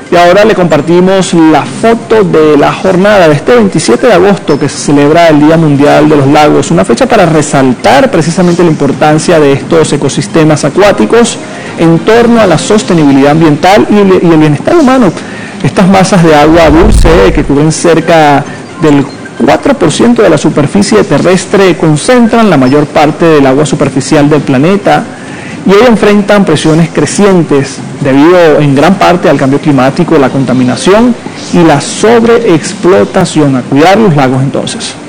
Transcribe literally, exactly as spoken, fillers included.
Y ahora le compartimos la foto de la jornada de este veintisiete de agosto que se celebra el Día Mundial de los Lagos, una fecha para resaltar precisamente la importancia de estos ecosistemas acuáticos en torno a la sostenibilidad ambiental y el bienestar humano. Estas masas de agua dulce que cubren cerca del cuatro por ciento de la superficie terrestre concentran la mayor parte del agua superficial del planeta y hoy enfrentan presiones crecientes debido en gran parte al cambio climático, la contaminación y la sobreexplotación. A cuidar los lagos entonces.